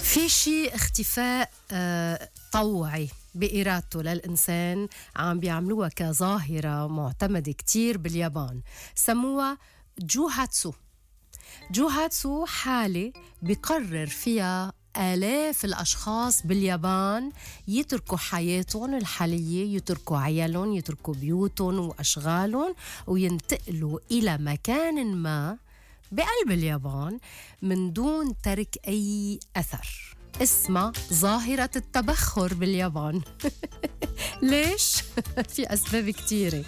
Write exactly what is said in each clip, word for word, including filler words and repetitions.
في شيء اختفاء آه طوعي بإرادته للإنسان عم بيعملوها كظاهرة معتمدة كتير باليابان، سموها جوهاتسو. جوهاتسو حالة بيقرر فيها آلاف الأشخاص باليابان يتركوا حياتهم الحالية، يتركوا عيالهم، يتركوا بيوتهم وأشغالهم وينتقلوا إلى مكان ما بقلب اليابان من دون ترك أي أثر. اسمها ظاهرة التبخر باليابان. ليش؟ في أسباب كتيرة.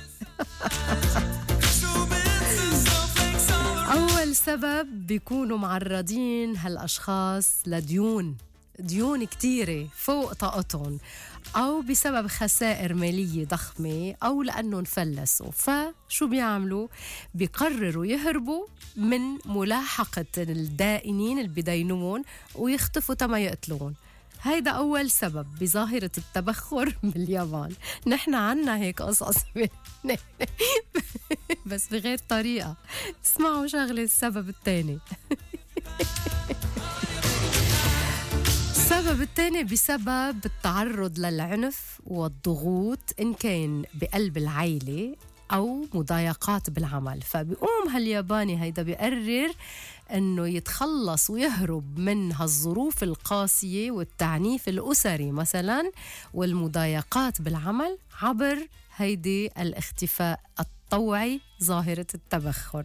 أول سبب بيكونوا معرضين هالأشخاص لديون ديون كتيرة فوق طاقتهم، أو بسبب خسائر مالية ضخمة، أو لأنهم فلسوا. فشو بيعملوا؟ بيقرروا يهربوا من ملاحقة الدائنين اللي بدينون ويختفوا تما يقتلون. هيدا أول سبب بظاهرة التبخر باليابان. نحن عنا هيك قصص بس بغير طريقة. اسمعوا شغلة السبب الثاني. السبب الثاني بسبب التعرض للعنف والضغوط، إن كان بقلب العائلة أو مضايقات بالعمل. فبيقوم هالياباني هيدا بيقرر أنه يتخلص ويهرب من هالظروف القاسية والتعنيف الأسري مثلا والمضايقات بالعمل عبر هيدي الاختفاء الطوعي، ظاهرة التبخر.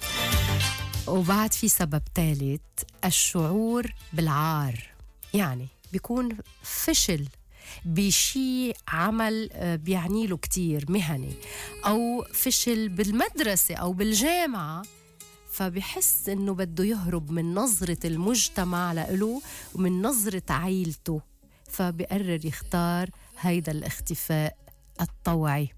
وبعد في سبب ثالث، الشعور بالعار. يعني بيكون فشل بشي عمل بيعني له كتير مهني، أو فشل بالمدرسة أو بالجامعة، فبيحس إنه بده يهرب من نظرة المجتمع له ومن نظرة عائلته، فبيقرر يختار هيدا الاختفاء الطوعي.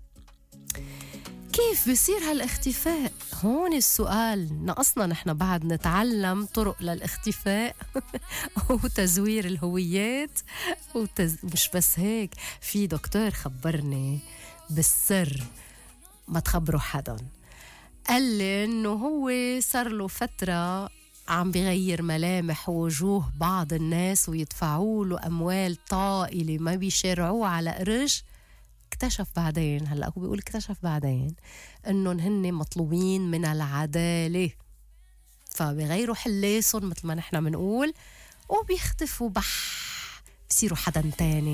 كيف بيصير هالاختفاء؟ هون السؤال. ناقصنا نحن بعد نتعلم طرق للاختفاء وتزوير الهويات وتز... مش بس هيك، في دكتور خبرني بالسر، ما تخبروا حدا، قال لي انه هو صار له فترة عم بيغير ملامح ووجوه بعض الناس ويدفعوا له أموال طائلة ما بيشارعوه على قرش. اكتشف بعدين، هلأ هو بيقول اكتشف بعدين انهم هن مطلوبين من العدالة، فبيغيروا حلاسهم مثل ما نحنا منقول وبيختفوا، بح بصيروا حدا تاني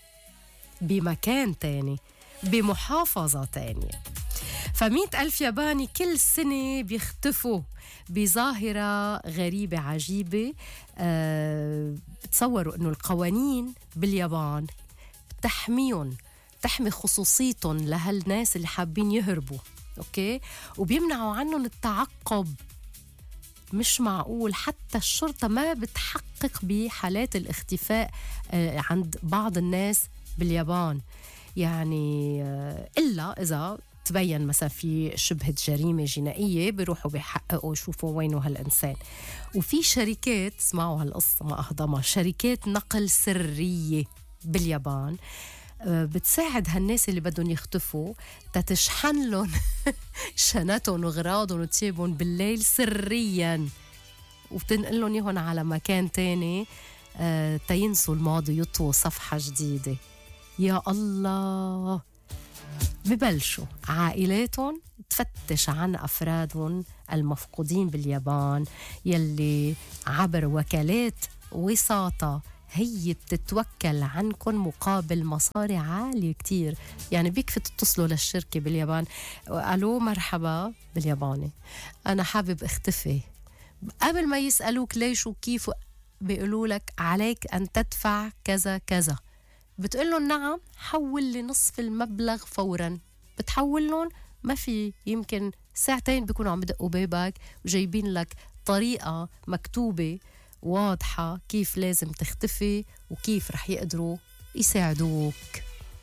بمكان تاني بمحافظة تانية. فمئة ألف ياباني كل سنة بيختفوا بظاهرة غريبة عجيبة. أه بتصوروا انه القوانين باليابان بتحميهم، تحمي خصوصيتهم لهالناس اللي حابين يهربوا، أوكي، وبيمنعوا عنهم التعقب. مش معقول حتى الشرطة ما بتحقق بحالات الاختفاء آه عند بعض الناس باليابان، يعني آه إلا إذا تبين مثلا في شبهة جريمة جنائية بيروحوا بيحققوا يشوفوا وينه هالإنسان. وفي شركات، اسمعوا هالقصة ما أهضمها، شركات نقل سرية باليابان بتساعد هالناس اللي بدهم يختفوا تتشحن لهم شناتهم وغراضهم وتسيبهم بالليل سريا، وبتنقل لهم يهون على مكان تاني آه تينسوا الماضي، يطووا صفحة جديدة. يا الله، ببلشوا عائلاتهم تفتش عن أفرادهم المفقودين باليابان يلي عبر وكالات وساطة هي بتتوكل عنكم مقابل مصاري عالية كتير. يعني بيكفي تتصلوا للشركة باليابان، ألو مرحبا بالياباني، أنا حابب اختفي، قبل ما يسألوك ليش وكيف بيقولوا لك عليك أن تدفع كذا كذا. بتقول لهم نعم، حول لي نصف المبلغ فورا. بتحول لهم، ما في يمكن ساعتين بيكونوا عم بدقوا بيبك وجايبين لك طريقة مكتوبة واضحة كيف لازم تختفي وكيف رح يقدروا يساعدوك.